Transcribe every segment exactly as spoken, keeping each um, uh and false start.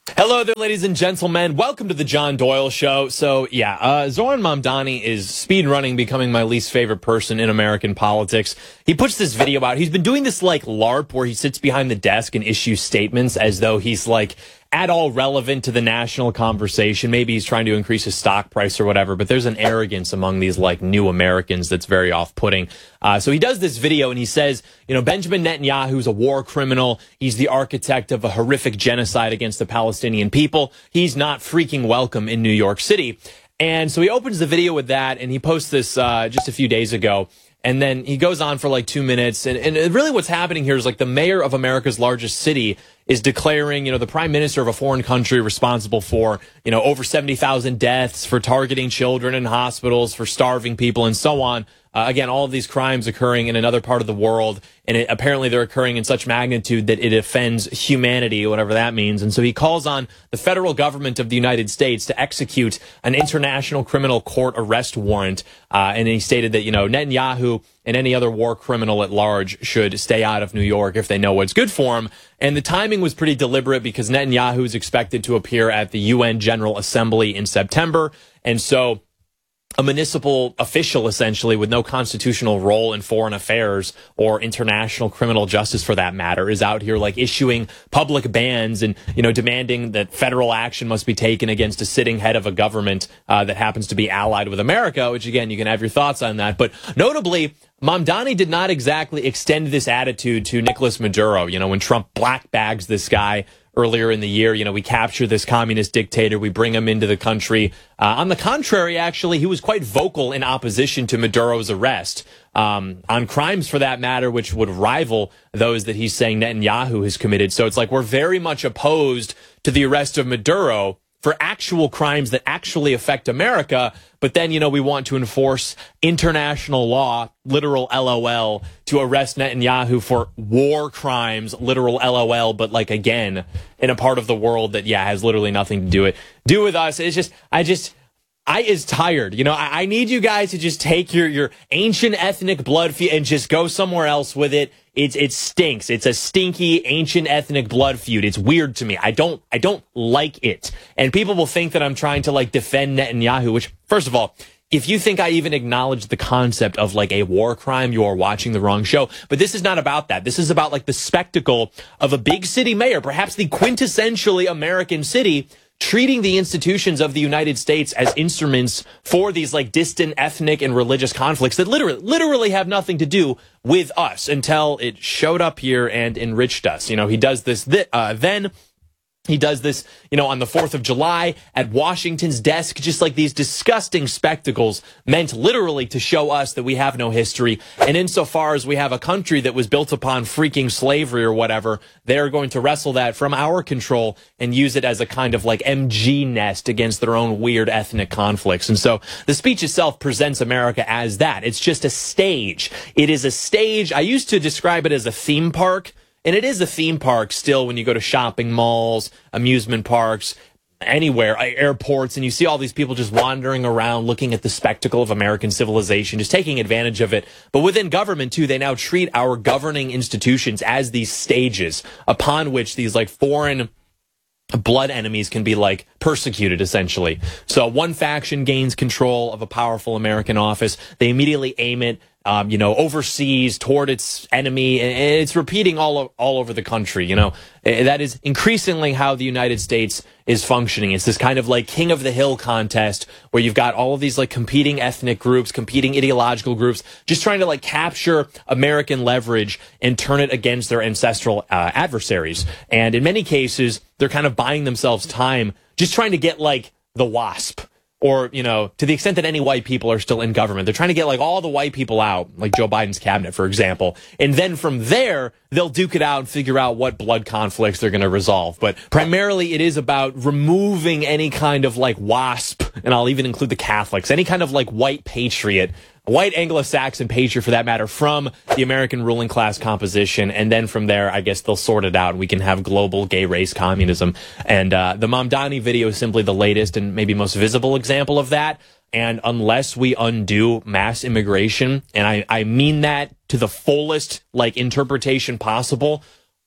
Hello there, ladies and gentlemen. Welcome to the John Doyle Show. So, yeah, uh, Zoran Mamdani is speedrunning, becoming my least favorite person in American politics. He puts this video out. He's been doing this, like, LARP where he sits behind the desk and issues statements as though he's, like, at all relevant to the national conversation. Maybe he's trying to increase his stock price or whatever, but there's an arrogance among these, like, new Americans that's very off-putting. Uh, so he does this video and he says, you know, Benjamin Netanyahu's a war criminal. He's the architect of a horrific genocide against the Palestinian people. He's not freaking welcome in New York City. And so he opens the video with that, and he posts this uh, just a few days ago. And then he goes on for like two minutes. And, and really what's happening here is like the mayor of America's largest city is declaring, you know, the prime minister of a foreign country responsible for, you know, over seventy thousand deaths, for targeting children in hospitals, for starving people, and so on. Uh, again, all of these crimes occurring in another part of the world, and it, apparently they're occurring in such magnitude that it offends humanity, whatever that means. And so he calls on the federal government of the United States to execute an international criminal court arrest warrant. Uh, and he stated that, you know, Netanyahu and any other war criminal at large should stay out of New York if they know what's good for him. And the timing was pretty deliberate because Netanyahu is expected to appear at the U N General Assembly in September. And so a municipal official, essentially, with no constitutional role in foreign affairs or international criminal justice for that matter, is out here like issuing public bans and, you know, demanding that federal action must be taken against a sitting head of a government uh, that happens to be allied with America, which, again, you can have your thoughts on that. But notably, Mamdani did not exactly extend this attitude to Nicolas Maduro. You know, when Trump black bags this guy earlier in the year, you know, we capture this communist dictator, we bring him into the country. Uh, on the contrary, actually, he was quite vocal in opposition to Maduro's arrest um, on crimes, for that matter, which would rival those that he's saying Netanyahu has committed. So it's like we're very much opposed to the arrest of Maduro for actual crimes that actually affect America. But then, you know, we want to enforce international law, literal LOL, to arrest Netanyahu for war crimes, literal LOL, but like, again, in a part of the world that, yeah, has literally nothing to do it, do with us. It's just, I just, I is tired. You know, I, I need you guys to just take your, your ancient ethnic blood feud and just go somewhere else with it. It's, it stinks. It's a stinky ancient ethnic blood feud. It's weird to me. I don't, I don't like it. And people will think that I'm trying to like defend Netanyahu, which, first of all, if you think I even acknowledge the concept of like a war crime, you are watching the wrong show. But this is not about that. This is about like the spectacle of a big city mayor, perhaps the quintessentially American city, treating the institutions of the United States as instruments for these like distant ethnic and religious conflicts that literally, literally have nothing to do with us until it showed up here and enriched us. You know, he does this th- uh, then. He does this, you know, on the fourth of July at Washington's desk, just like these disgusting spectacles meant literally to show us that we have no history. And insofar as we have a country that was built upon freaking slavery or whatever, they're going to wrestle that from our control and use it as a kind of like M G nest against their own weird ethnic conflicts. And so the speech itself presents America as that. It's just a stage. It is a stage. I used to describe it as a theme park. And it is a theme park still when you go to shopping malls, amusement parks, anywhere, airports, and you see all these people just wandering around looking at the spectacle of American civilization, just taking advantage of it. But within government, too, they now treat our governing institutions as these stages upon which these like foreign blood enemies can be like persecuted, essentially. So one faction gains control of a powerful American office. They immediately aim it Um, you know, overseas toward its enemy, and it's repeating all o- all over the country. You know, that is increasingly how the United States is functioning. It's this kind of like king of the hill contest where you've got all of these like competing ethnic groups, competing ideological groups, just trying to like capture American leverage and turn it against their ancestral uh, adversaries. And in many cases, they're kind of buying themselves time, just trying to get like the WASP. Or, you know, to the extent that any white people are still in government, they're trying to get like all the white people out, like Joe Biden's cabinet, for example. And then from there, they'll duke it out and figure out what blood conflicts they're going to resolve. But primarily it is about removing any kind of like WASP, and I'll even include the Catholics, any kind of like white patriot, white Anglo-Saxon patriot for that matter, from the American ruling class composition. And then from there, I guess they'll sort it out and we can have global gay race communism. And uh, the Mamdani video is simply the latest and maybe most visible example of that. And unless we undo mass immigration, and I, I mean that to the fullest like interpretation possible,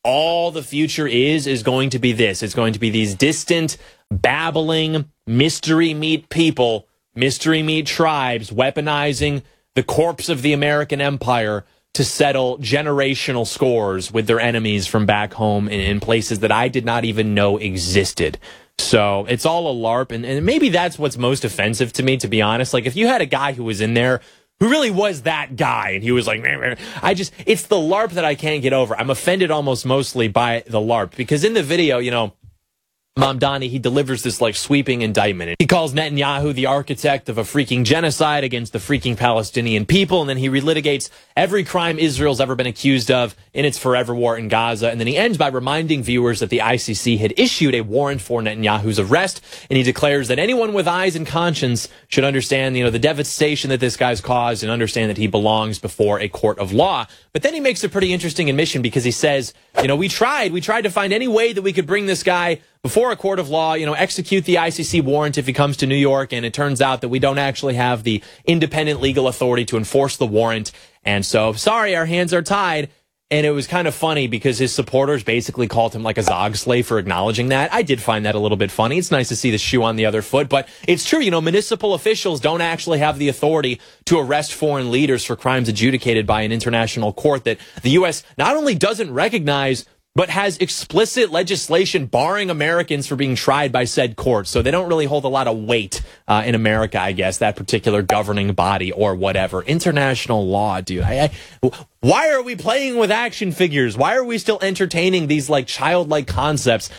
all the future is, is going to be this. It's going to be these distant, babbling, mystery meat people, mystery meat tribes, weaponizing the corpse of the American empire to settle generational scores with their enemies from back home in, in places that I did not even know existed. So it's all a LARP, and, and maybe that's what's most offensive to me, to be honest. Like, if you had a guy who was in there who really was that guy, and he was like, meh, meh, I just, it's the LARP that I can't get over. I'm offended almost mostly by the LARP, because in the video, you know, Mamdani, he delivers this like sweeping indictment. He calls Netanyahu the architect of a freaking genocide against the freaking Palestinian people, and then he relitigates every crime Israel's ever been accused of in its forever war in Gaza. And then he ends by reminding viewers that the I C C had issued a warrant for Netanyahu's arrest, and he declares that anyone with eyes and conscience should understand, you know, the devastation that this guy's caused and understand that he belongs before a court of law. But then he makes a pretty interesting admission, because he says, you know, we tried, we tried to find any way that we could bring this guy before a court of law, you know, execute the I C C warrant if he comes to New York, and it turns out that we don't actually have the independent legal authority to enforce the warrant. And so, sorry, our hands are tied. And it was kind of funny because his supporters basically called him like a Zog slave for acknowledging that. I did find that a little bit funny. It's nice to see the shoe on the other foot, but it's true. You know, municipal officials don't actually have the authority to arrest foreign leaders for crimes adjudicated by an international court that the U S not only doesn't recognize, but has explicit legislation barring Americans from being tried by said court. So they don't really hold a lot of weight uh, in America, I guess, that particular governing body or whatever. International law, dude. I, I, why are we playing with action figures? Why are we still entertaining these like childlike concepts?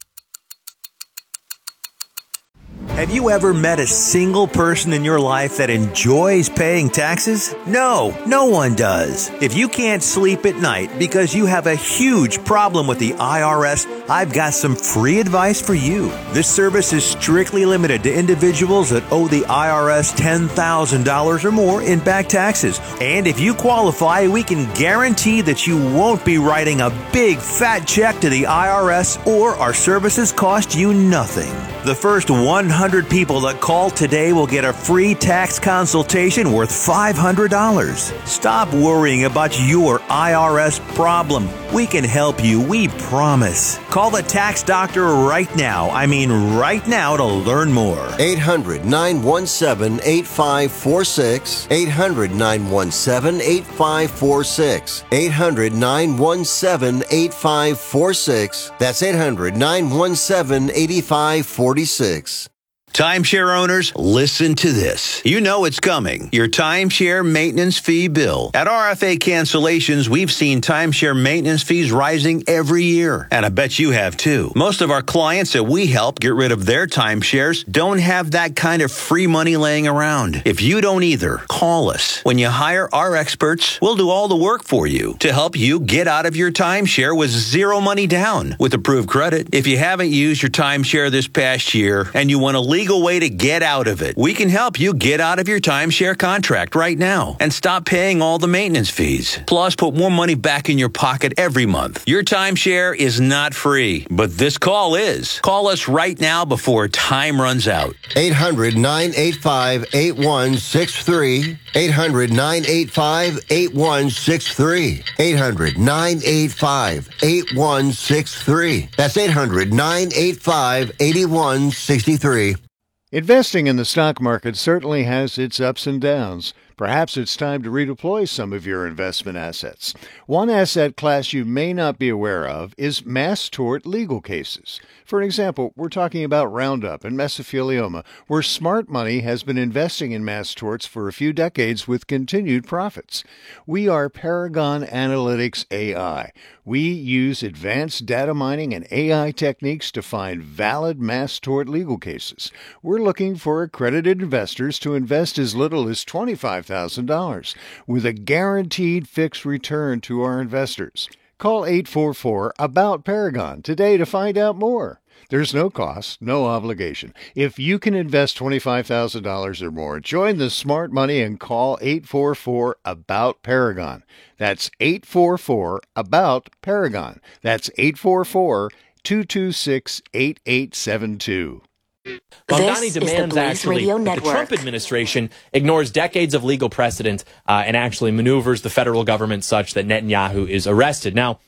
Have you ever met a single person in your life that enjoys paying taxes? No, no one does. If you can't sleep at night because you have a huge problem with the I R S, I've got some free advice for you. This service is strictly limited to individuals that owe the I R S ten thousand dollars or more in back taxes. And if you qualify, we can guarantee that you won't be writing a big fat check to the I R S, or our services cost you nothing. The first one hundred people that call today will get a free tax consultation worth five hundred dollars. Stop worrying about your I R S problem. We can help you, we promise. Call the tax doctor right now. I mean right now to learn more. eight hundred, nine one seven, eight five four six. eight hundred, nine one seven, eight five four six. eight hundred, nine one seven, eight five four six. That's eight hundred, nine one seven, eight five four six. Timeshare owners, listen to this. You know it's coming. Your timeshare maintenance fee bill. At R F A Cancellations, we've seen timeshare maintenance fees rising every year. And I bet you have too. Most of our clients that we help get rid of their timeshares don't have that kind of free money laying around. If you don't either, call us. When you hire our experts, we'll do all the work for you to help you get out of your timeshare with zero money down with approved credit. If you haven't used your timeshare this past year and you want to leave legal way to get out of it. We can help you get out of your timeshare contract right now and stop paying all the maintenance fees. Plus, put more money back in your pocket every month. Your timeshare is not free, but this call is. Call us right now before time runs out. eight hundred, nine eight five, eight one six three. eight hundred, nine eight five, eight one six three. eight hundred, nine eight five, eight one six three. That's eight hundred, nine eight five, eight one six three. Investing in the stock market certainly has its ups and downs. Perhaps it's time to redeploy some of your investment assets. One asset class you may not be aware of is mass tort legal cases. For example, we're talking about Roundup and mesothelioma, where smart money has been investing in mass torts for a few decades with continued profits. We are Paragon Analytics A I. We use advanced data mining and A I techniques to find valid mass tort legal cases. We're looking for accredited investors to invest as little as twenty-five thousand dollars with a guaranteed fixed return to our investors. Call eight four four, ABOUT Paragon today to find out more. There's no cost, no obligation. If you can invest twenty-five thousand dollars or more, join the smart money and call eight four four, ABOUT Paragon. That's eight four four, ABOUT Paragon. That's eight four four, two two six, eight eight seven two. Mamdani demands actually that the Trump administration ignores decades of legal precedent uh, and actually maneuvers the federal government such that Netanyahu is arrested. Now,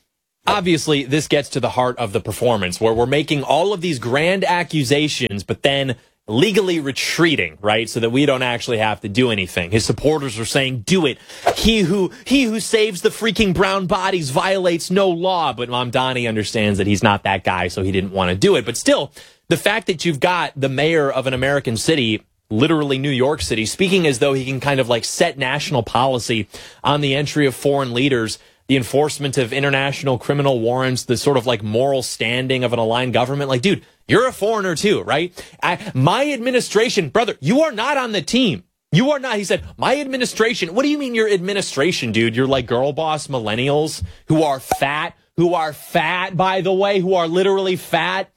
obviously, this gets to the heart of the performance, where we're making all of these grand accusations, but then legally retreating, right? So that we don't actually have to do anything. His supporters are saying, do it. He who, he who saves the freaking brown bodies violates no law. But Mamdani understands that he's not that guy, so he didn't want to do it. But still, the fact that you've got the mayor of an American city, literally New York City, speaking as though he can kind of like set national policy on the entry of foreign leaders, the enforcement of international criminal warrants, the sort of like moral standing of an aligned government. Like, dude, you're a foreigner too, right? I, my administration, brother, you are not on the team. You are not. He said, my administration. What do you mean your administration, dude? You're like girl boss millennials who are fat, who are fat, by the way, who are literally fat.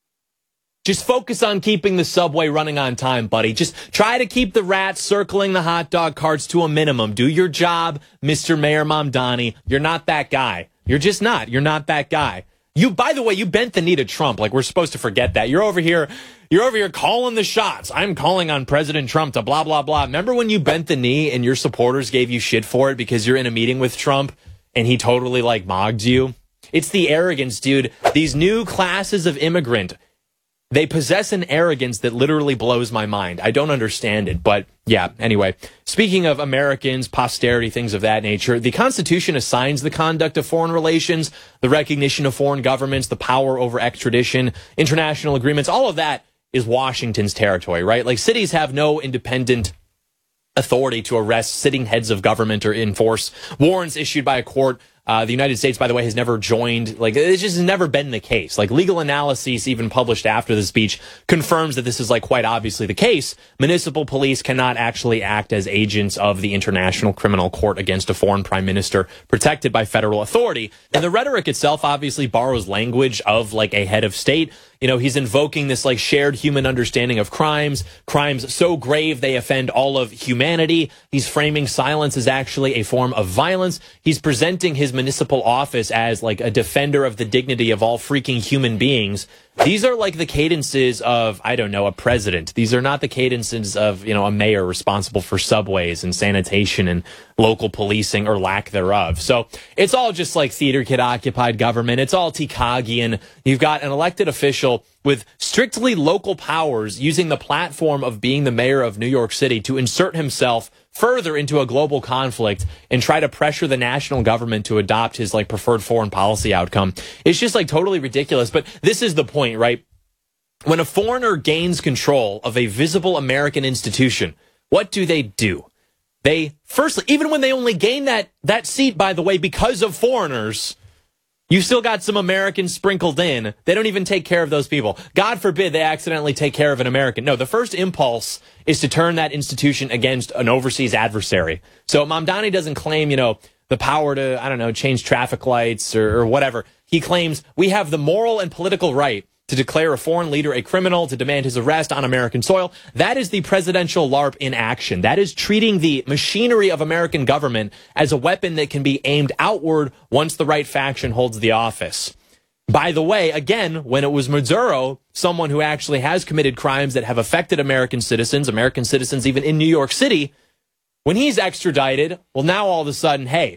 Just focus on keeping the subway running on time, buddy. Just try to keep the rats circling the hot dog carts to a minimum. Do your job, Mister Mayor Mamdani. You're not that guy. You're just not. You're not that guy. You, by the way, you bent the knee to Trump. Like, we're supposed to forget that. You're over here. You're over here calling the shots. I'm calling on President Trump to blah, blah, blah. Remember when you bent the knee and your supporters gave you shit for it because you're in a meeting with Trump and he totally, like, mogged you? It's the arrogance, dude. These new classes of immigrant, they possess an arrogance that literally blows my mind. I don't understand it. But yeah, anyway, speaking of Americans, posterity, things of that nature, the Constitution assigns the conduct of foreign relations, the recognition of foreign governments, the power over extradition, international agreements. All of that is Washington's territory, right? Like, cities have no independent authority to arrest sitting heads of government or enforce warrants issued by a court. Uh, the United States, by the way, has never joined, like, it's just never been the case. Like, legal analyses, even published after the speech, confirms that this is, like, quite obviously the case. Municipal police cannot actually act as agents of the International Criminal Court against a foreign prime minister protected by federal authority. And the rhetoric itself obviously borrows language of, like, a head of state. You know, he's invoking this, like, shared human understanding of crimes, crimes so grave they offend all of humanity. He's framing silence as actually a form of violence. He's presenting his municipal office as, like, a defender of the dignity of all freaking human beings. These are like the cadences of, I don't know, a president. These are not the cadences of, you know, a mayor responsible for subways and sanitation and local policing or lack thereof. So it's all just like theater kid occupied government. It's all T C A G-ian. You've got an elected official with strictly local powers using the platform of being the mayor of New York City to insert himself further into a global conflict and try to pressure the national government to adopt his, like, preferred foreign policy outcome. It's just, like, totally ridiculous. But this is the point, right? When a foreigner gains control of a visible American institution, what do they do? They, firstly, even when they only gain that, that seat, by the way, because of foreigners, you still got some Americans sprinkled in. They don't even take care of those people. God forbid they accidentally take care of an American. No, the first impulse is to turn that institution against an overseas adversary. So Mamdani doesn't claim, you know, the power to, I don't know, change traffic lights or, or whatever. He claims we have the moral and political right to declare a foreign leader a criminal, to demand his arrest on American soil. That is the presidential LARP in action. That is treating the machinery of American government as a weapon that can be aimed outward once the right faction holds the office. By the way, again, when it was Maduro, someone who actually has committed crimes that have affected American citizens, American citizens even in New York City, when he's extradited, well, now all of a sudden, hey,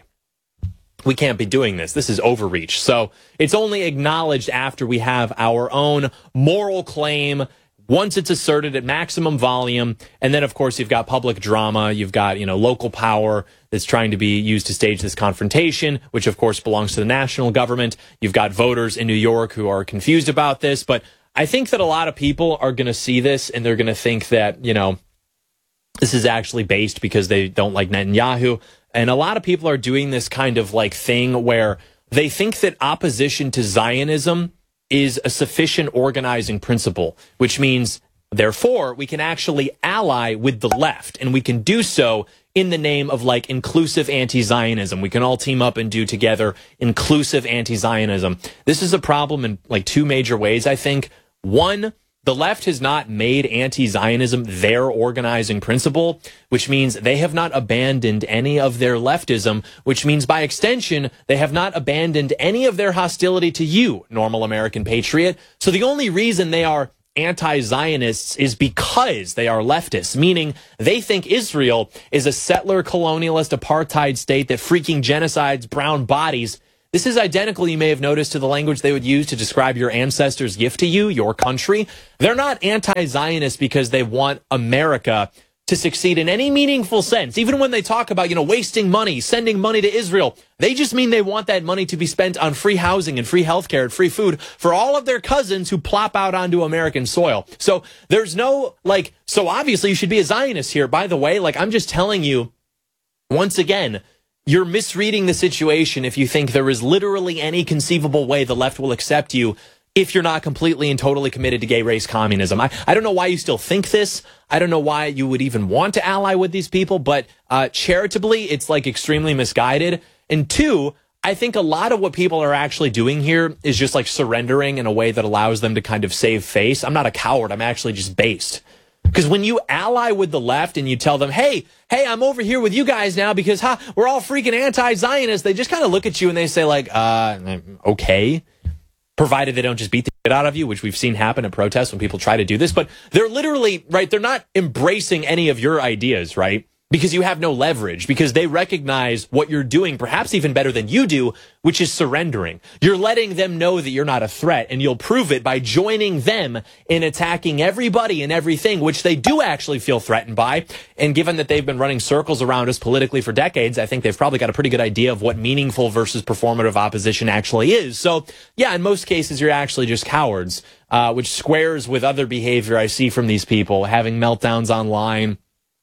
we can't be doing this. This is overreach. So it's only acknowledged after we have our own moral claim, once it's asserted at maximum volume. And then, of course, you've got public drama. You've got, you know, local power that's trying to be used to stage this confrontation, which, of course, belongs to the national government. You've got voters in New York who are confused about this. But I think that a lot of people are going to see this and they're going to think that, you know, this is actually based because they don't like Netanyahu. And a lot of people are doing this kind of like thing where they think that opposition to Zionism is a sufficient organizing principle, which means, therefore, we can actually ally with the left, and we can do so in the name of, like, inclusive anti-Zionism. We can all team up and do together inclusive anti-Zionism. This is a problem in, like, two major ways, I think. One, the left has not made anti-Zionism their organizing principle, which means they have not abandoned any of their leftism, which means by extension, they have not abandoned any of their hostility to you, normal American patriot. So the only reason they are anti-Zionists is because they are leftists, meaning they think Israel is a settler colonialist apartheid state that freaking genocides brown bodies. This is identical, you may have noticed, to the language they would use to describe your ancestors' gift to you, your country. They're not anti-Zionist because they want America to succeed in any meaningful sense. Even when they talk about, you know, wasting money, sending money to Israel, they just mean they want that money to be spent on free housing and free healthcare and free food for all of their cousins who plop out onto American soil. So there's no, like, so obviously you should be a Zionist here. By the way, like, I'm just telling you, once again, you're misreading the situation if you think there is literally any conceivable way the left will accept you if you're not completely and totally committed to gay race communism. I, I don't know why you still think this. I don't know why you would even want to ally with these people, but uh, charitably, it's like extremely misguided. And two, I think a lot of what people are actually doing here is just like surrendering in a way that allows them to kind of save face. I'm not a coward. I'm actually just based. Because when you ally with the left and you tell them, hey, hey, I'm over here with you guys now because ha, we're all freaking anti-Zionists, they just kind of look at you and they say like, uh, okay. Provided they don't just beat the shit out of you, which we've seen happen at protests when people try to do this. But they're literally, right, they're not embracing any of your ideas, right? Because you have no leverage, because they recognize what you're doing, perhaps even better than you do, which is surrendering. You're letting them know that you're not a threat, and you'll prove it by joining them in attacking everybody and everything, which they do actually feel threatened by. And given that they've been running circles around us politically for decades, I think they've probably got a pretty good idea of what meaningful versus performative opposition actually is. So, yeah, in most cases, you're actually just cowards, uh, which squares with other behavior I see from these people, having meltdowns online,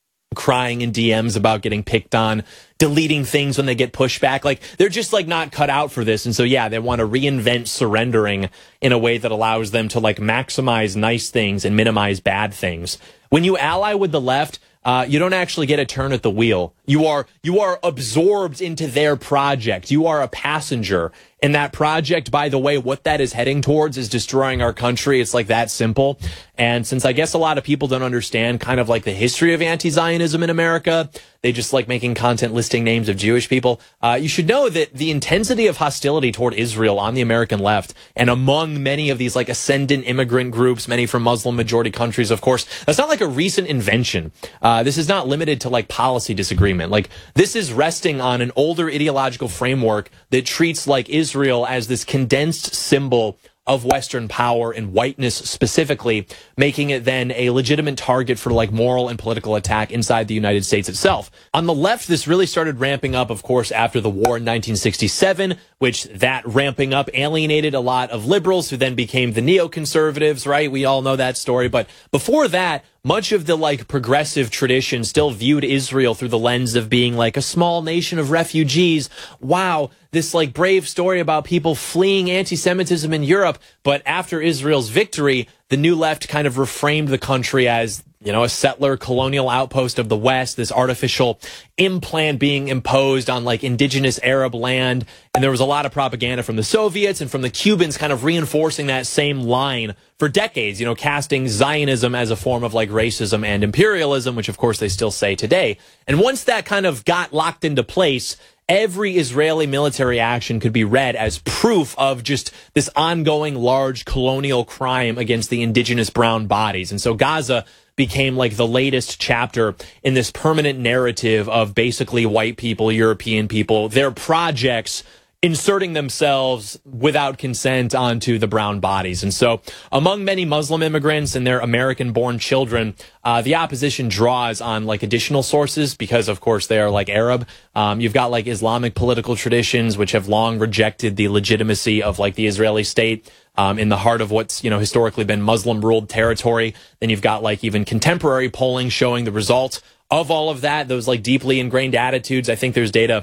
crying in D Ms about getting picked on, deleting things when they get pushback. Like, they're just like not cut out for this. And so, yeah, they want to reinvent surrendering in a way that allows them to like maximize nice things and minimize bad things. When you ally with the left, uh, you don't actually get a turn at the wheel. You are, you are absorbed into their project. You are a passenger in that project. By the way, what that is heading towards is destroying our country. It's like that simple. And since I guess a lot of people don't understand kind of like the history of anti-Zionism in America, they just like making content listing names of Jewish people. Uh, you should know that the intensity of hostility toward Israel on the American left and among many of these like ascendant immigrant groups, many from Muslim majority countries, of course, that's not like a recent invention. Uh, this is not limited to like policy disagreement. Like, this is resting on an older ideological framework that treats like Israel as this condensed symbol of Western power and whiteness specifically, making it then a legitimate target for like moral and political attack inside the United States itself. On the left, this really started ramping up, of course, after the war in nineteen sixty-seven, which that ramping up alienated a lot of liberals who then became the neoconservatives, right? We all know that story. But before that, much of the like progressive tradition still viewed Israel through the lens of being like a small nation of refugees. Wow, this like brave story about people fleeing anti-Semitism in Europe. But after Israel's victory, the new left kind of reframed the country as, you know, a settler colonial outpost of the West, this artificial implant being imposed on like indigenous Arab land. And there was a lot of propaganda from the Soviets and from the Cubans kind of reinforcing that same line for decades, you know, casting Zionism as a form of like racism and imperialism, which of course they still say today. And once that kind of got locked into place, every Israeli military action could be read as proof of just this ongoing large colonial crime against the indigenous brown bodies. And so Gaza became like the latest chapter in this permanent narrative of basically white people, European people, their projects inserting themselves without consent onto the brown bodies. And so among many Muslim immigrants and their American-born children, uh, the opposition draws on like additional sources because, of course, they are like Arab. Um, you've got like Islamic political traditions, which have long rejected the legitimacy of like the Israeli state um, in the heart of what's, you know, historically been Muslim-ruled territory. Then you've got like even contemporary polling showing the result of all of that, those like deeply ingrained attitudes. I think there's data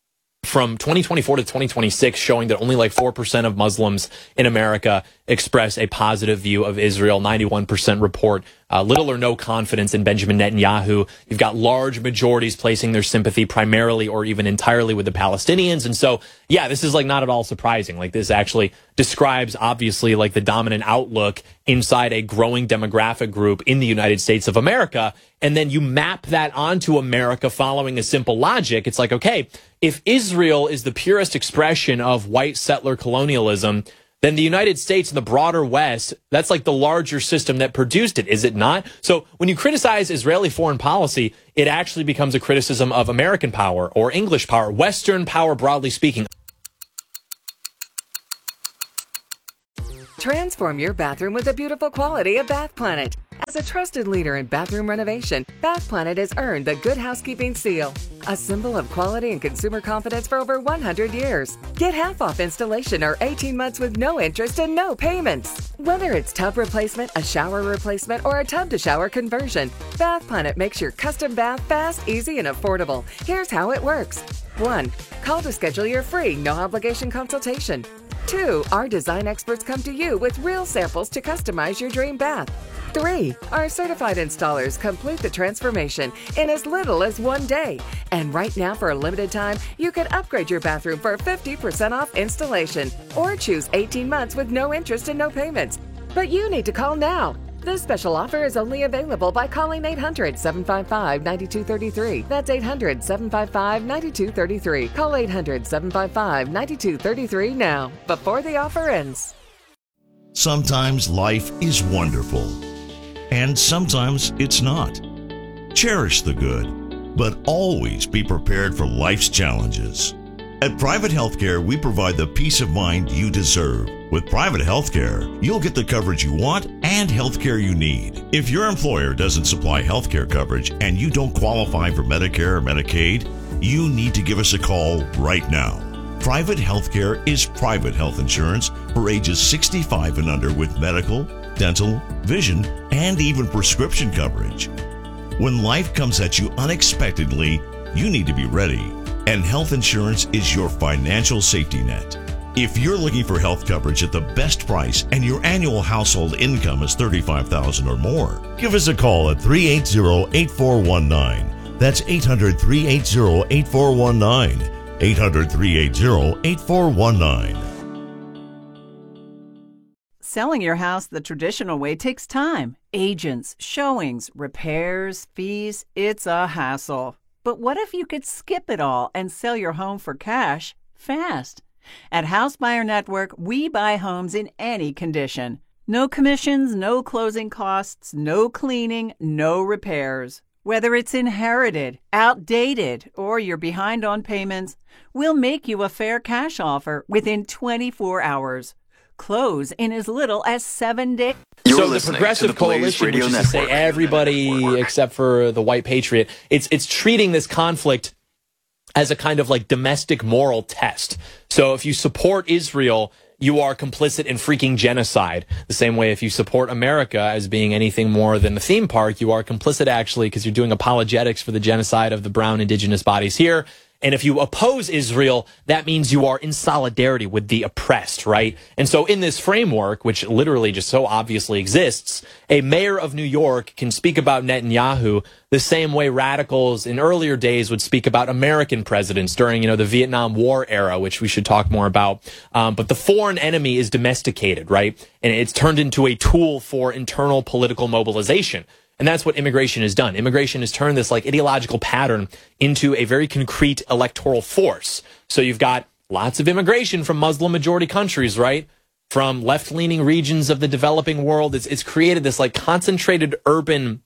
from twenty twenty-four to twenty twenty-six showing that only like four percent of Muslims in America express a positive view of Israel. ninety-one percent report uh, little or no confidence in Benjamin Netanyahu. You've got large majorities placing their sympathy primarily or even entirely with the Palestinians. And so, yeah, this is like not at all surprising. Like, this actually describes obviously like the dominant outlook inside a growing demographic group in the United States of America. And then you map that onto America following a simple logic. It's like, okay, if Israel is the purest expression of white settler colonialism, then the United States and the broader West, that's like the larger system that produced it, is it not? So when you criticize Israeli foreign policy, it actually becomes a criticism of American power or English power, Western power, broadly speaking. Transform your bathroom with the beautiful quality of Bath Planet. As a trusted leader in bathroom renovation, Bath Planet has earned the Good Housekeeping seal, a symbol of quality and consumer confidence for over one hundred years. Get half off installation or eighteen months with no interest and no payments. Whether it's tub replacement, a shower replacement, or a tub-to-shower conversion, Bath Planet makes your custom bath fast, easy, and affordable. Here's how it works. one. Call to schedule your free, no-obligation consultation. two. Our design experts come to you with real samples to customize your dream bath. three. Our certified installers complete the transformation in as little as one day. And right now, for a limited time, you can upgrade your bathroom for fifty percent off installation or choose eighteen months with no interest and no payments. But you need to call now. This special offer is only available by calling eight hundred, seven five five, nine two three three. That's eight hundred, seven five five, nine two three three. Call eight hundred, seven five five, nine two three three now, before the offer ends. Sometimes life is wonderful, and sometimes it's not. Cherish the good, but always be prepared for life's challenges. At Private Healthcare, we provide the peace of mind you deserve. With Private Healthcare, you'll get the coverage you want and healthcare you need. If your employer doesn't supply healthcare coverage and you don't qualify for Medicare or Medicaid, you need to give us a call right now. Private Healthcare is private health insurance for ages sixty-five and under with medical, dental, vision, and even prescription coverage. When life comes at you unexpectedly, you need to be ready, and health insurance is your financial safety net. If you're looking for health coverage at the best price and your annual household income is thirty-five thousand dollars or more, give us a call at three eight zero, eight four one nine. That's eight hundred, three eight zero, eight four one nine. eight hundred, three eight zero, eight four one nine. Selling your house the traditional way takes time. Agents, showings, repairs, fees. It's a hassle. But what if you could skip it all and sell your home for cash fast? At House Buyer Network, we buy homes in any condition. No commissions, no closing costs, no cleaning, no repairs. Whether it's inherited, outdated, or you're behind on payments, we'll make you a fair cash offer within twenty-four hours. Close in as little as seven days. You're so the Progressive the Coalition, which is Network. to say everybody except for the white patriot, it's it's treating this conflict as a kind of like domestic moral test. So if you support Israel, you are complicit in freaking genocide. The same way if you support America as being anything more than a theme park, you are complicit actually because you're doing apologetics for the genocide of the brown indigenous bodies here. And if you oppose Israel, that means you are in solidarity with the oppressed, right? And so in this framework, which literally just so obviously exists, a mayor of New York can speak about Netanyahu the same way radicals in earlier days would speak about American presidents during, you know, the Vietnam War era, which we should talk more about. Um, but the foreign enemy is domesticated, right? And it's turned into a tool for internal political mobilization. And that's what immigration has done. Immigration has turned this like ideological pattern into a very concrete electoral force. So you've got lots of immigration from Muslim majority countries, right? From left-leaning regions of the developing world. It's, it's created this like concentrated urban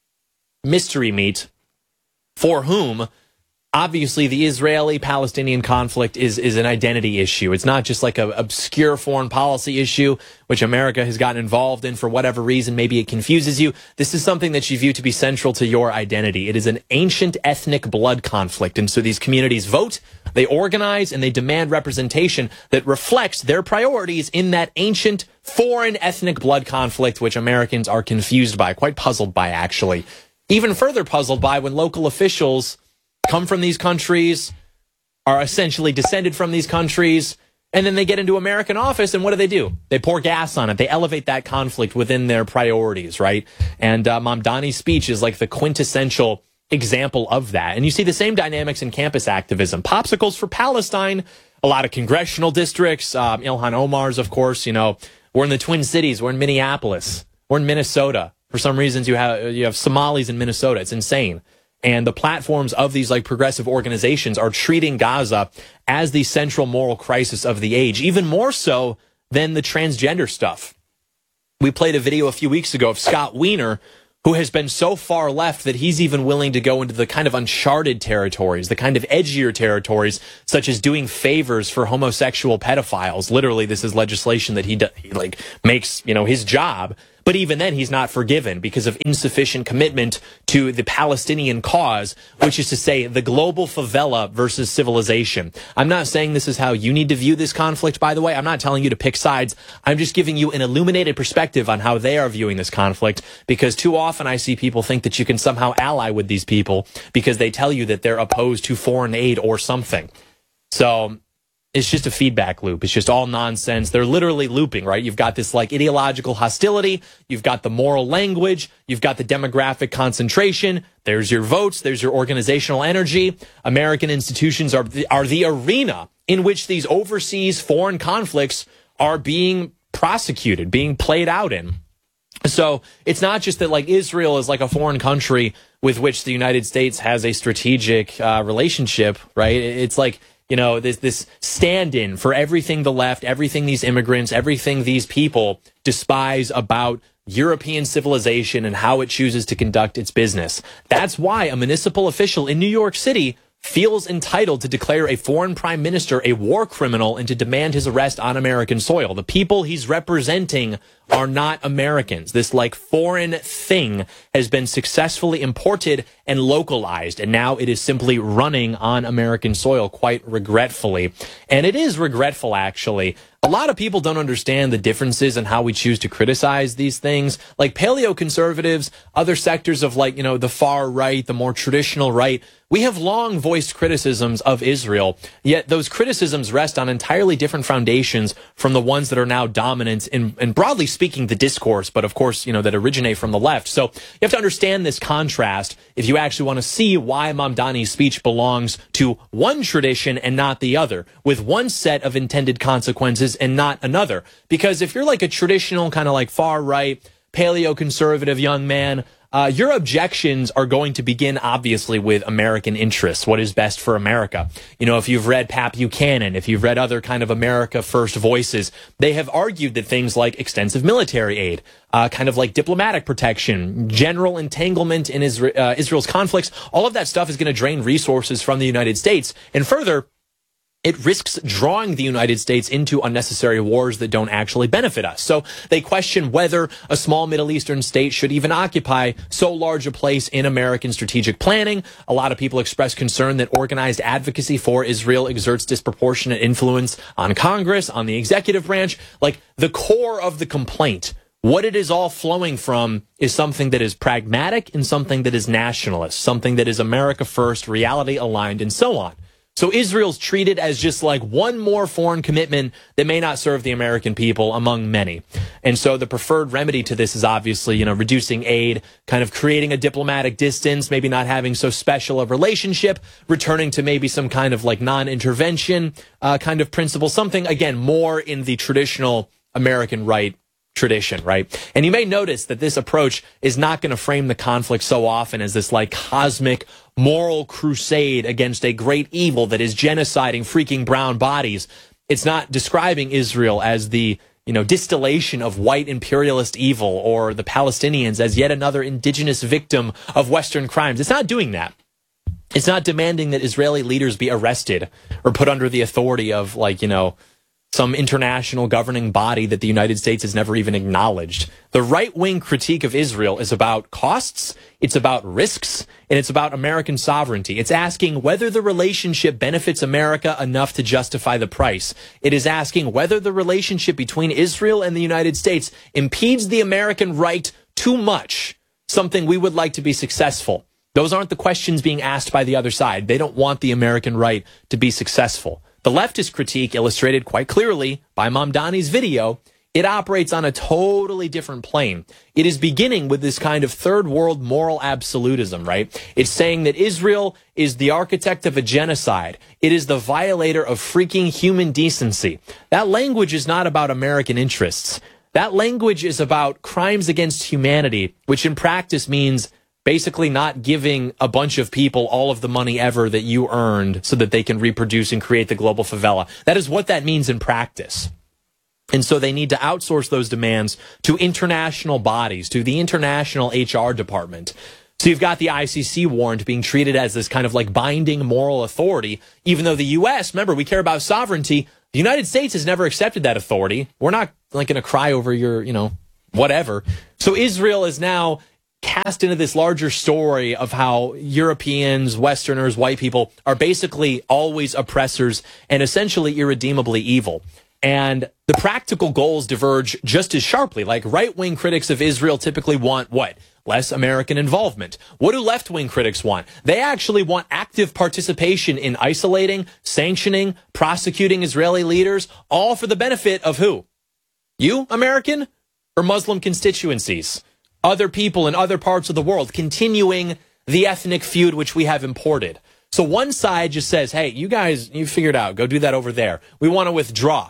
mystery meat for whom obviously the Israeli-Palestinian conflict is, is an identity issue. It's not just like an obscure foreign policy issue, which America has gotten involved in for whatever reason. Maybe it confuses you. This is something that you view to be central to your identity. It is an ancient ethnic blood conflict. And so these communities vote, they organize, and they demand representation that reflects their priorities in that ancient foreign ethnic blood conflict, which Americans are confused by, quite puzzled by, actually. Even further puzzled by when local officials come from these countries, are essentially descended from these countries, and then they get into American office, and what do they do? They pour gas on it. They elevate that conflict within their priorities, right? And uh, Mamdani's speech is like the quintessential example of that. And you see the same dynamics in campus activism. Popsicles for Palestine, a lot of congressional districts, um, Ilhan Omar's, of course, you know, we're in the Twin Cities, we're in Minneapolis, we're in Minnesota. For some reasons, you have you have Somalis in Minnesota. It's insane. And the platforms of these like progressive organizations are treating Gaza as the central moral crisis of the age, even more so than the transgender stuff. We played a video a few weeks ago of Scott Wiener, who has been so far left that he's even willing to go into the kind of uncharted territories, the kind of edgier territories, such as doing favors for homosexual pedophiles. Literally, this is legislation that he, do, he like makes, you know, his job. But even then, he's not forgiven because of insufficient commitment to the Palestinian cause, which is to say the global favela versus civilization. I'm not saying this is how you need to view this conflict, by the way. I'm not telling you to pick sides. I'm just giving you an illuminated perspective on how they are viewing this conflict, because too often I see people think that you can somehow ally with these people because they tell you that they're opposed to foreign aid or something. So it's just a feedback loop. It's just all nonsense. They're literally looping, right? You've got this like ideological hostility. You've got the moral language. You've got the demographic concentration. There's your votes. There's your organizational energy. American institutions are the, are the arena in which these overseas foreign conflicts are being prosecuted, being played out in. So it's not just that like Israel is like a foreign country with which the United States has a strategic uh, relationship, right? It's like, you know, this this stand-in for everything the left, everything these immigrants, everything these people despise about European civilization and how it chooses to conduct its business. That's why a municipal official in New York City feels entitled to declare a foreign prime minister a war criminal and to demand his arrest on American soil. The people he's representing are not Americans. This like foreign thing has been successfully imported and localized, and now it is simply running on American soil quite regretfully. And it is regretful, actually. A lot of people don't understand the differences in how we choose to criticize these things. Like paleoconservatives, other sectors of like, you know, the far right, the more traditional right, we have long voiced criticisms of Israel, yet those criticisms rest on entirely different foundations from the ones that are now dominant in, in broadly speaking, the discourse, but of course, you know, that originate from the left. So you have to understand this contrast if you actually want to see why Mamdani's speech belongs to one tradition and not the other, with one set of intended consequences and not another. Because if you're like a traditional kind of like far right, paleoconservative young man, Uh, your objections are going to begin, obviously, with American interests, what is best for America. You know, if you've read Pat Buchanan, if you've read other kind of America First voices, they have argued that things like extensive military aid, uh, kind of like diplomatic protection, general entanglement in Isra- uh, Israel's conflicts, all of that stuff is going to drain resources from the United States. And further, it risks drawing the United States into unnecessary wars that don't actually benefit us. So they question whether a small Middle Eastern state should even occupy so large a place in American strategic planning. A lot of people express concern that organized advocacy for Israel exerts disproportionate influence on Congress, on the executive branch. Like the core of the complaint, what it is all flowing from, is something that is pragmatic and something that is nationalist, something that is America first, reality aligned, and so on. So Israel's treated as just like one more foreign commitment that may not serve the American people among many. And so the preferred remedy to this is obviously, you know, reducing aid, kind of creating a diplomatic distance, maybe not having so special a relationship, returning to maybe some kind of like non-intervention uh, kind of principle, something, again, more in the traditional American right tradition, right? And you may notice that this approach is not going to frame the conflict so often as this like cosmic moral crusade against a great evil that is genociding freaking brown bodies. It's not describing Israel as the, you know, distillation of white imperialist evil or the Palestinians as yet another indigenous victim of Western crimes. It's not doing that. It's not demanding that Israeli leaders be arrested or put under the authority of like, you know, some international governing body that the United States has never even acknowledged. The right-wing critique of Israel is about costs, it's about risks, and it's about American sovereignty. It's asking whether the relationship benefits America enough to justify the price. It is asking whether the relationship between Israel and the United States impedes the American right too much, something we would like to be successful. Those aren't the questions being asked by the other side. They don't want the American right to be successful. The leftist critique, illustrated quite clearly by Mamdani's video, it operates on a totally different plane. It is beginning with this kind of third world moral absolutism, right? It's saying that Israel is the architect of a genocide. It is the violator of freaking human decency. That language is not about American interests. That language is about crimes against humanity, which in practice means basically not giving a bunch of people all of the money ever that you earned so that they can reproduce and create the global favela. That is what that means in practice. And so they need to outsource those demands to international bodies, to the international H R department. So you've got the I C C warrant being treated as this kind of like binding moral authority, even though the U S, remember, we care about sovereignty. The United States has never accepted that authority. We're not like going to cry over your, you know, whatever. So Israel is now cast into this larger story of how Europeans, Westerners, white people are basically always oppressors and essentially irredeemably evil. And the practical goals diverge just as sharply. Like right-wing critics of Israel typically want what? Less American involvement. What do left-wing critics want? They actually want active participation in isolating, sanctioning, prosecuting Israeli leaders, all for the benefit of who? You, American, or Muslim constituencies? Other people in other parts of the world, continuing the ethnic feud which we have imported. So one side just says, hey, you guys, you figured out, go do that over there. We want to withdraw.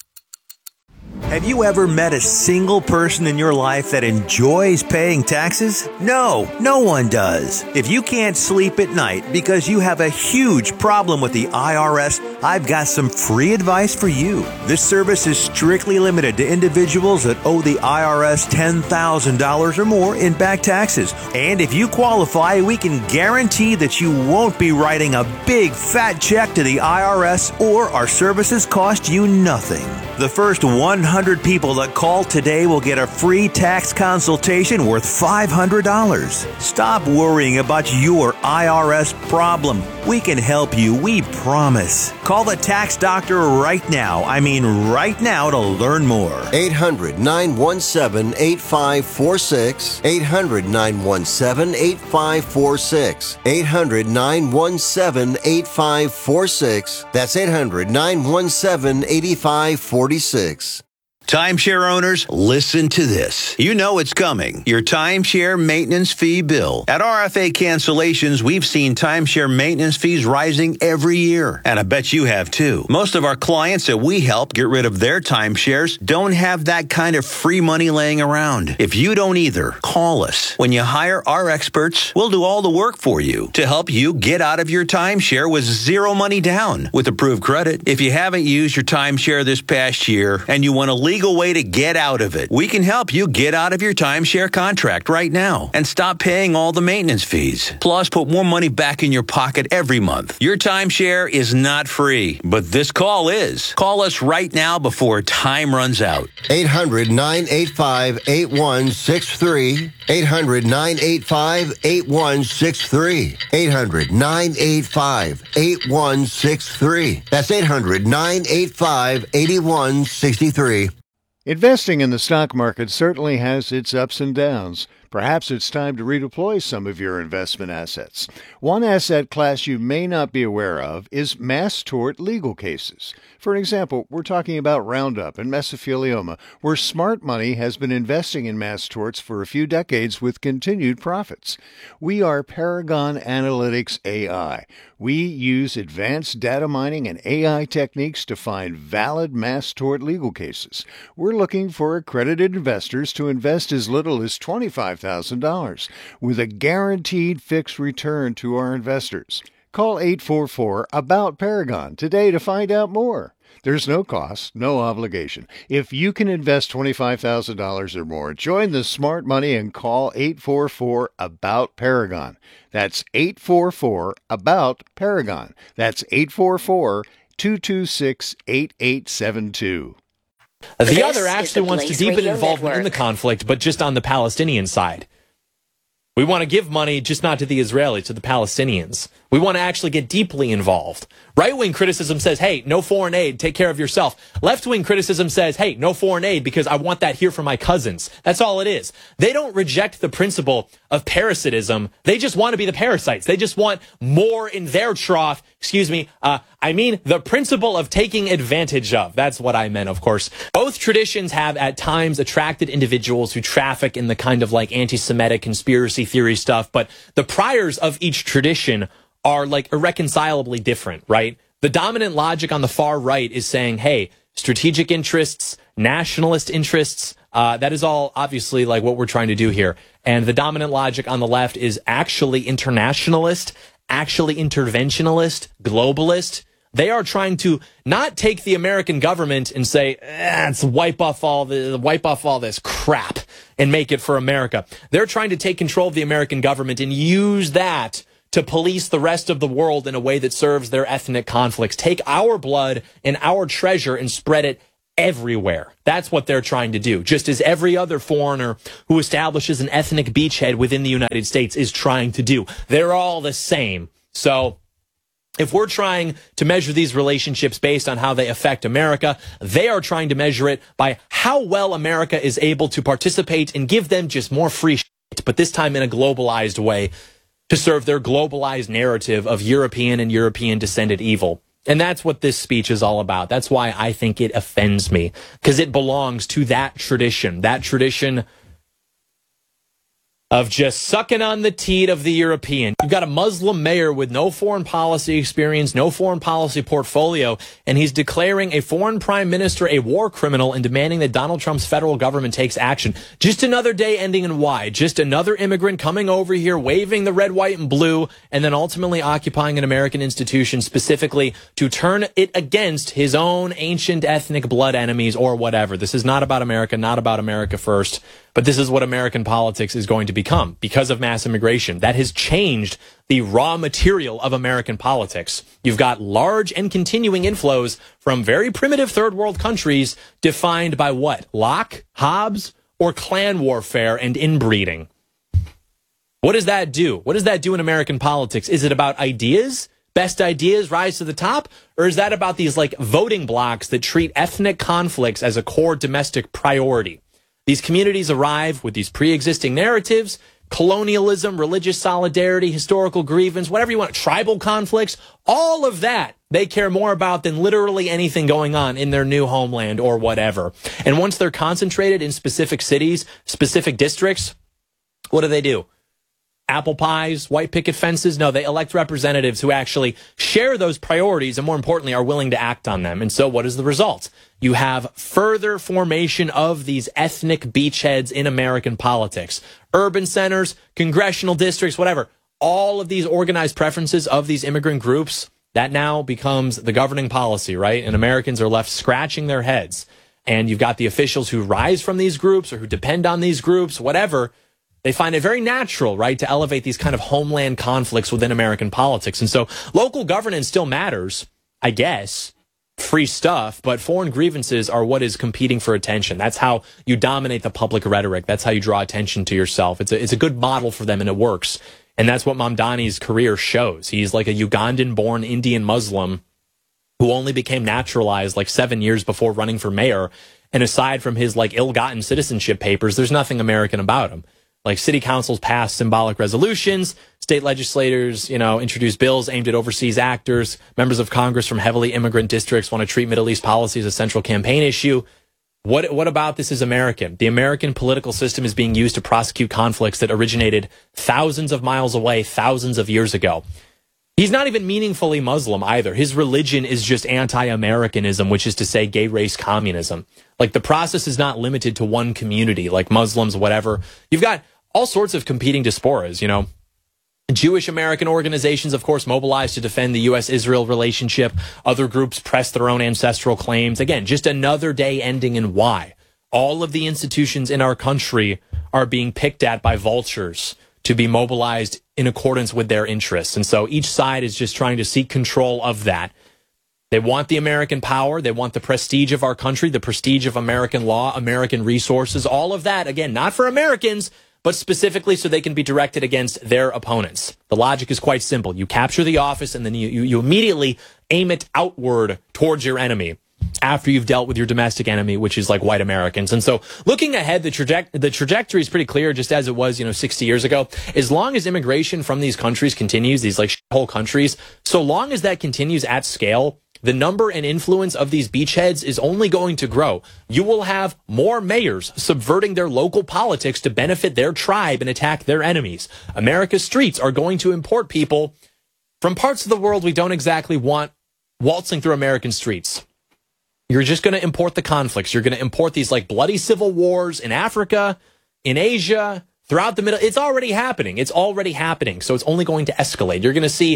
Have you ever met a single person in your life that enjoys paying taxes? No, no one does. If you can't sleep at night because you have a huge problem with the I R S, I've got some free advice for you. This service is strictly limited to individuals that owe the I R S ten thousand dollars or more in back taxes. And if you qualify, we can guarantee that you won't be writing a big fat check to the I R S, or our services cost you nothing. The first one hundred people that call today will get a free tax consultation worth five hundred dollars. Stop worrying about your I R S problem. We can help you, we promise. Call the tax doctor right now. I mean right now to learn more. eight hundred, nine one seven, eight five four six. eight hundred, nine one seven, eight five four six. eight hundred, nine one seven, eight five four six. That's eight hundred, nine one seven, eight five four six. Timeshare owners, listen to this. You know it's coming. Your timeshare maintenance fee bill. At R F A Cancellations, we've seen timeshare maintenance fees rising every year. And I bet you have too. Most of our clients that we help get rid of their timeshares don't have that kind of free money laying around. If you don't either, call us. When you hire our experts, we'll do all the work for you to help you get out of your timeshare with zero money down with approved credit. If you haven't used your timeshare this past year and you want to leave legal way to get out of it. We can help you get out of your timeshare contract right now and stop paying all the maintenance fees. Plus, put more money back in your pocket every month. Your timeshare is not free, but this call is. Call us right now before time runs out. eight hundred, nine eight five, eight one six three. eight hundred, nine eight five, eight one six three. eight hundred, nine eight five, eight one six three. That's eight hundred, nine eight five, eight one six three. Investing in the stock market certainly has its ups and downs. Perhaps it's time to redeploy some of your investment assets. One asset class you may not be aware of is mass tort legal cases. For an example, we're talking about Roundup and mesothelioma, where smart money has been investing in mass torts for a few decades with continued profits. We are Paragon Analytics A I. We use advanced data mining and A I techniques to find valid mass tort legal cases. We're looking for accredited investors to invest as little as twenty-five thousand dollars with a guaranteed fixed return to our investors. Call eight four four, ABOUT Paragon today to find out more. There's no cost, no obligation. If you can invest twenty-five thousand dollars or more, join the smart money and call eight four four, ABOUT Paragon. That's eight four four, ABOUT Paragon. That's eight four four, two two six, eight eight seven two. The This other actually is the wants to Blaze deepen Radio involvement in the Network. conflict, but just on the Palestinian side. We want to give money just not to the Israelis, to the Palestinians. We want to actually get deeply involved. Right-wing criticism says, hey, no foreign aid, take care of yourself. Left-wing criticism says, hey, no foreign aid because I want that here for my cousins. That's all it is. They don't reject the principle of parasitism. They just want to be the parasites. They just want more in their trough. Excuse me. Uh, I mean, the principle of taking advantage of. That's what I meant, of course. Both traditions have at times attracted individuals who traffic in the kind of like anti-Semitic conspiracy theory stuff, but the priors of each tradition are like irreconcilably different, right? The dominant logic on the far right is saying, hey, strategic interests, nationalist interests, uh, that is all obviously like what we're trying to do here. And the dominant logic on the left is actually internationalist, actually interventionalist, globalist. They are trying to not take the American government and say, eh, let's wipe off all the wipe off all this crap and make it for America. They're trying to take control of the American government and use that to police the rest of the world in a way that serves their ethnic conflicts. Take our blood and our treasure and spread it everywhere. That's what they're trying to do. Just as every other foreigner who establishes an ethnic beachhead within the United States is trying to do. They're all the same. So if we're trying to measure these relationships based on how they affect America, they are trying to measure it by how well America is able to participate and give them just more free shit, but this time in a globalized way to serve their globalized narrative of European and European descended evil. And that's what this speech is all about. That's why I think it offends me, because it belongs to that tradition, that tradition of just sucking on the teat of the European. You've got a Muslim mayor with no foreign policy experience, no foreign policy portfolio, and he's declaring a foreign prime minister a war criminal and demanding that Donald Trump's federal government takes action. Just another day ending in Y. Just another immigrant coming over here, waving the red, white, and blue, and then ultimately occupying an American institution specifically to turn it against his own ancient ethnic blood enemies or whatever. This is not about America, not about America first. But this is what American politics is going to become because of mass immigration. That has changed the raw material of American politics. You've got large and continuing inflows from very primitive third world countries defined by what? Locke, Hobbes, or clan warfare and inbreeding. What does that do? What does that do in American politics? Is it about ideas? Best ideas rise to the top? Or is that about these like voting blocks that treat ethnic conflicts as a core domestic priority? These communities arrive with these pre-existing narratives, colonialism, religious solidarity, historical grievance, whatever you want, tribal conflicts, all of that they care more about than literally anything going on in their new homeland or whatever. And once they're concentrated in specific cities, specific districts, what do they do? Apple pies, white picket fences? No, they elect representatives who actually share those priorities and, more importantly, are willing to act on them. And so what is the result? You have further formation of these ethnic beachheads in American politics. Urban centers, congressional districts, whatever. All of these organized preferences of these immigrant groups, that now becomes the governing policy, right? And Americans are left scratching their heads. And you've got the officials who rise from these groups or who depend on these groups, whatever. They find it very natural, right, to elevate these kind of homeland conflicts within American politics. And so local governance still matters, I guess, free stuff, but foreign grievances are what is competing for attention. That's how you dominate the public rhetoric. That's how you draw attention to yourself. It's a, it's a good model for them, and it works. And that's what Mamdani's career shows. He's like a Ugandan-born Indian Muslim who only became naturalized like seven years before running for mayor. And aside from his like ill-gotten citizenship papers, there's nothing American about him. Like city councils pass symbolic resolutions, state legislators, you know, introduce bills aimed at overseas actors, members of Congress from heavily immigrant districts want to treat Middle East policy as a central campaign issue. What, what about this is American? The American political system is being used to prosecute conflicts that originated thousands of miles away, thousands of years ago. He's not even meaningfully Muslim either. His religion is just anti-Americanism, which is to say gay race communism. Like the process is not limited to one community, like Muslims, whatever. You've got all sorts of competing diasporas, you know. Jewish American organizations, of course, mobilized to defend the U S Israel relationship. Other groups press their own ancestral claims. Again, just another day ending in Y. All of the institutions in our country are being picked at by vultures to be mobilized in accordance with their interests. And so each side is just trying to seek control of that. They want the American power. They want the prestige of our country, the prestige of American law, American resources, all of that. Again, not for Americans, but specifically so they can be directed against their opponents. The logic is quite simple. You capture the office and then you, you, you immediately aim it outward towards your enemy after you've dealt with your domestic enemy, which is like white Americans. And so looking ahead, the, traje- the trajectory is pretty clear, just as it was, you know, sixty years ago. As long as immigration from these countries continues, these like whole countries, so long as that continues at scale, the number and influence of these beachheads is only going to grow. You will have more mayors subverting their local politics to benefit their tribe and attack their enemies. America's streets are going to import people from parts of the world we don't exactly want waltzing through American streets. You're just going to import the conflicts. You're going to import these like bloody civil wars in Africa, in Asia, throughout the middle. It's already happening. It's already happening. So it's only going to escalate. You're going to see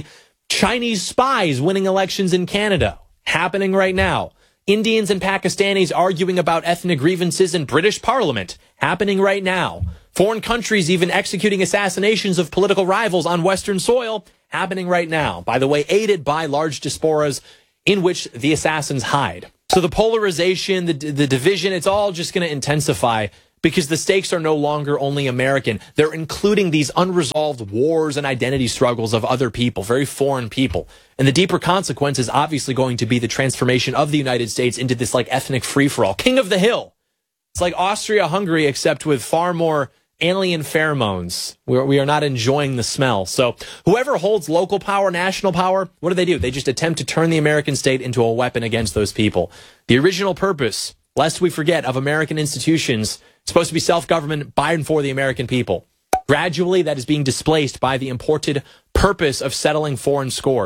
Chinese spies winning elections in Canada, happening right now. Indians and Pakistanis arguing about ethnic grievances in British Parliament, happening right now. Foreign countries even executing assassinations of political rivals on Western soil, happening right now. By the way, aided by large diasporas in which the assassins hide. So the polarization, the, the division, it's all just going to intensify because the stakes are no longer only American. They're including these unresolved wars and identity struggles of other people, very foreign people. And the deeper consequence is obviously going to be the transformation of the United States into this like ethnic free-for-all. King of the hill. It's like Austria-Hungary, except with far more alien pheromones. We're, we are not enjoying the smell. So whoever holds local power, national power, what do they do? They just attempt to turn the American state into a weapon against those people. The original purpose, lest we forget, of American institutions, supposed to be self-government by and for the American people. Gradually, that is being displaced by the imported purpose of settling foreign scores.